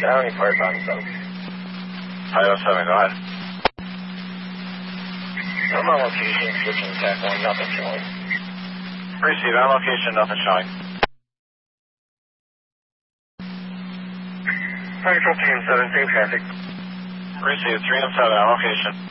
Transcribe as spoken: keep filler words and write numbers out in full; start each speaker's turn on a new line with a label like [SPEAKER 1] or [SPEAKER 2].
[SPEAKER 1] Downey Park on seven.
[SPEAKER 2] Pilot seven, go ahead.
[SPEAKER 1] I'm on location, switching tack one, nothing showing.
[SPEAKER 2] Receive, on location, nothing showing.
[SPEAKER 1] Control three and seven, same traffic.
[SPEAKER 2] Receive, three and seven, on location.